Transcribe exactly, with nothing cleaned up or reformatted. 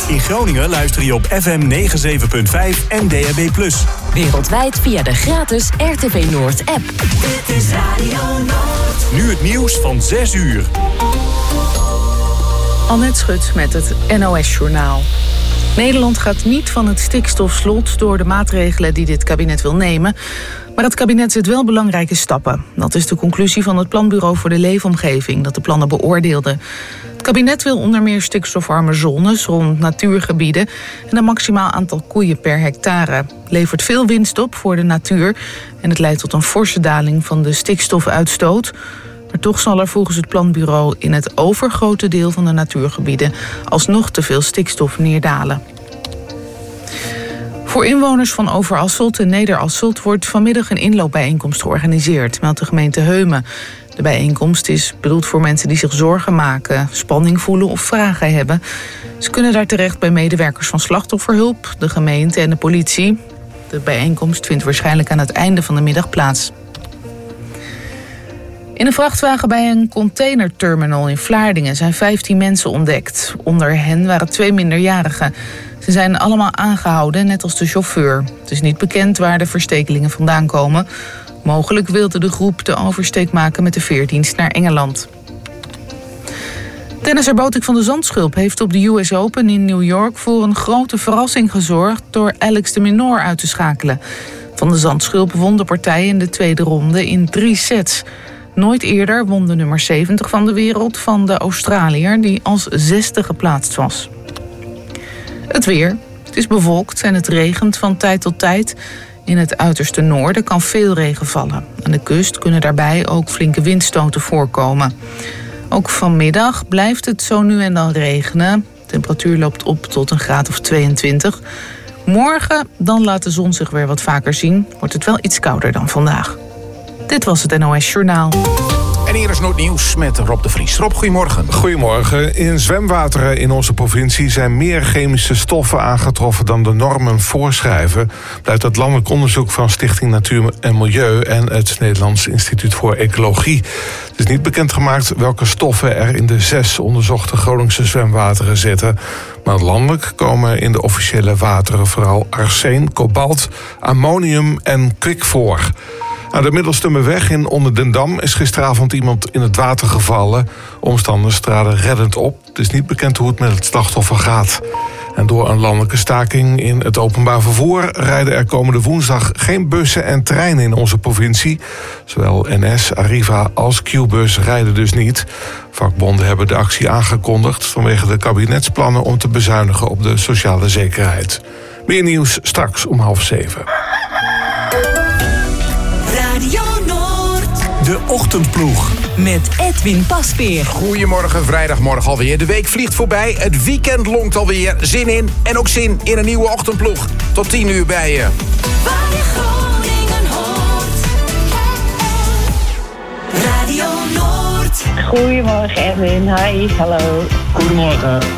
In Groningen luister je op F M negenenzeventig komma vijf en D A B plus. Wereldwijd via de gratis R T V Noord app. Dit is Radio Noord. Nu het nieuws van zes uur. Annette Schut met het N O S-journaal. Nederland gaat niet van het stikstofslot door de maatregelen die dit kabinet wil nemen. Maar het kabinet zet wel belangrijke stappen. Dat is de conclusie van het Planbureau voor de Leefomgeving dat de plannen beoordeelde. Het kabinet wil onder meer stikstofarme zones rond natuurgebieden en een maximaal aantal koeien per hectare. Levert veel winst op voor de natuur en het leidt tot een forse daling van de stikstofuitstoot. Maar toch zal er volgens het planbureau in het overgrote deel van de natuurgebieden alsnog te veel stikstof neerdalen. Voor inwoners van Overasselt en Nederasselt wordt vanmiddag een inloopbijeenkomst georganiseerd, meldt de gemeente Heumen. De bijeenkomst is bedoeld voor mensen die zich zorgen maken, spanning voelen of vragen hebben. Ze kunnen daar terecht bij medewerkers van slachtofferhulp, de gemeente en de politie. De bijeenkomst vindt waarschijnlijk aan het einde van de middag plaats. In een vrachtwagen bij een containerterminal in Vlaardingen zijn vijftien mensen ontdekt. Onder hen waren twee minderjarigen. Ze zijn allemaal aangehouden, net als de chauffeur. Het is niet bekend waar de verstekelingen vandaan komen. Mogelijk wilde de groep de oversteek maken met de veerdienst naar Engeland. Tennisser Botik van de Zandschulp heeft op de U S Open in New York voor een grote verrassing gezorgd door Alex de Minaur uit te schakelen. Van de Zandschulp won de partij in de tweede ronde in drie sets. Nooit eerder won de nummer zeventig van de wereld van de Australiër die als zesde geplaatst was. Het weer. Het is bewolkt en het regent van tijd tot tijd. In het uiterste noorden kan veel regen vallen. Aan de kust kunnen daarbij ook flinke windstoten voorkomen. Ook vanmiddag blijft het zo nu en dan regenen. De temperatuur loopt op tot een graad of tweeëntwintig. Morgen, dan laat de zon zich weer wat vaker zien. Wordt het wel iets kouder dan vandaag. Dit was het N O S-journaal. En hier is Noordnieuws met Rob de Vries. Rob, goedemorgen. Goedemorgen. In zwemwateren in onze provincie zijn meer chemische stoffen aangetroffen dan de normen voorschrijven. Blijkt uit landelijk onderzoek van Stichting Natuur en Milieu en het Nederlands Instituut voor Ecologie. Het is niet bekendgemaakt welke stoffen er in de zes onderzochte Groningse zwemwateren zitten. Maar landelijk komen in de officiële wateren vooral arsen, kobalt, ammonium en kwik voor. Aan de Middelstummerweg in Onderdendam is gisteravond iemand in het water gevallen. Omstanders traden reddend op. Het is niet bekend hoe het met het slachtoffer gaat. En door een landelijke staking in het openbaar vervoer rijden er komende woensdag geen bussen en treinen in onze provincie. Zowel N S, Arriva als Q-bus rijden dus niet. Vakbonden hebben de actie aangekondigd vanwege de kabinetsplannen om te bezuinigen op de sociale zekerheid. Meer nieuws straks om half zeven. Radio Noord. De Ochtendploeg. Met Edwin Pasveer. Goedemorgen, vrijdagmorgen alweer. De week vliegt voorbij, het weekend lonkt alweer. Zin in en ook zin in een nieuwe ochtendploeg. Tot tien uur bij je. Waar je Groningen hoort. Radio Noord. Goedemorgen Edwin, hi, hallo. Goedemorgen,